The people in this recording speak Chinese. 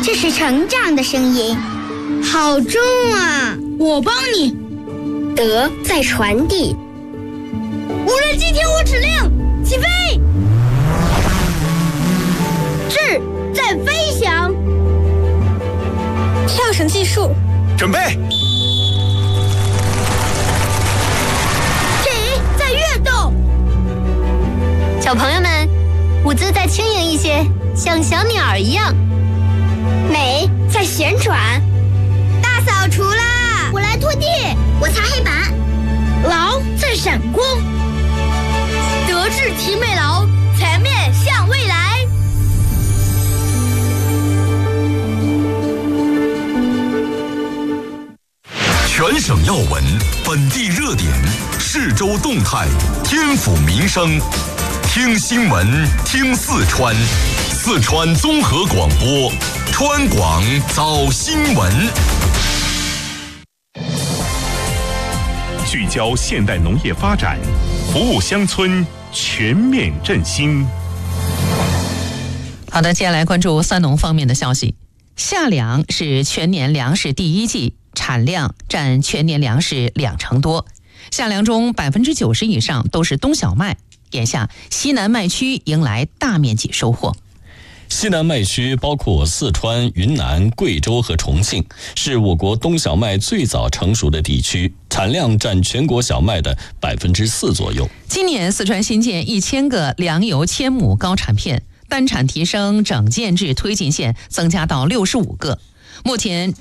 这是成长的声音，好重啊！ 我帮你。 德在传递。 无人机听我指令，起飞！智在飞翔。 跳绳计数， 准备。 体在跃动。 小朋友们，舞姿再轻盈一些，像小鸟儿一样。 美在旋转。大扫除啦！ 我来拖地， 我擦黑板。 劳在闪光。德智体美劳，全面向未来。 全省要闻，本地热点，市州动态，天府民生，听新闻，听四川，四川综合广播，川广早新闻。 聚焦现代农业发展，服务乡村，全面振兴。 好的，接下来关注三农方面的消息。夏粮是全年粮食第一季，产量占全年粮食20%多。夏粮中90%以上都是冬小麦。眼下西南麦区迎来大面积收获。 西南麦区包括四川、云南、贵州和重庆，是我国冬小麦最早成熟的地区，产量占全国小麦的4%左右。 今年四川新建1000个粮油千亩高产片，单产提升整建制推进线增加到65个。目前